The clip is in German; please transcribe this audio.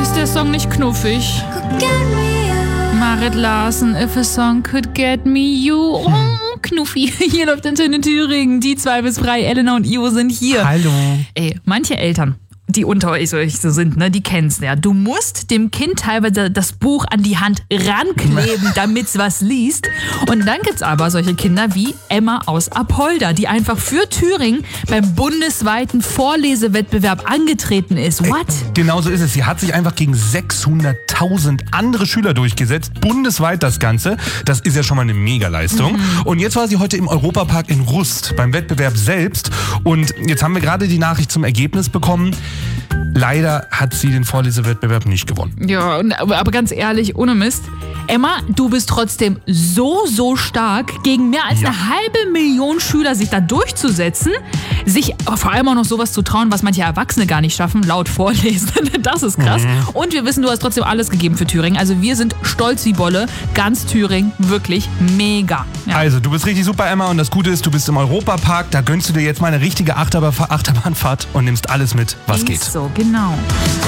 Ist der Song nicht knuffig? Marit Larsen, If a Song Could Get Me You. Oh, Knuffi. Hier läuft Antenne Thüringen. Die 2 bis 3, Elena und Ivo sind hier. Hallo. Ey, manche Eltern, die unter euch so sind, ne, die kennen's ja. Du musst dem Kind teilweise das Buch an die Hand rankleben, damit's was liest. Und dann gibt's aber solche Kinder wie Emma aus Apolda, die einfach für Thüringen beim bundesweiten Vorlesewettbewerb angetreten ist. What? Genau so ist es. Sie hat sich einfach gegen 600.000 andere Schüler durchgesetzt. Bundesweit das Ganze. Das ist ja schon mal eine Megaleistung. Und jetzt war sie heute im Europapark in Rust beim Wettbewerb selbst. Und jetzt haben wir gerade die Nachricht zum Ergebnis bekommen. Leider hat sie den Vorlesewettbewerb nicht gewonnen. Ja, aber ganz ehrlich, ohne Mist. Emma, du bist trotzdem so stark, gegen mehr als 500.000 Schüler sich da durchzusetzen, sich vor allem auch noch sowas zu trauen, was manche Erwachsene gar nicht schaffen, laut Vorlesen. Das ist krass. Und wir wissen, du hast trotzdem alles gegeben für Thüringen. Also wir sind stolz wie Bolle. Ganz Thüringen, wirklich mega. Ja. Also, du bist richtig super, Emma. Und das Gute ist, du bist im Europapark. Da gönnst du dir jetzt mal eine richtige Achterbahnfahrt und nimmst alles mit, was geht. So, genau.